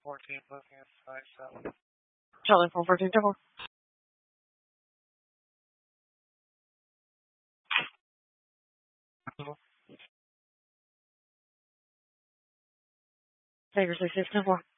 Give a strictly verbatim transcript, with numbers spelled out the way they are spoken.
fourteen, booking at five seven. Charlie four fourteen, ten four. Baker six six ten four.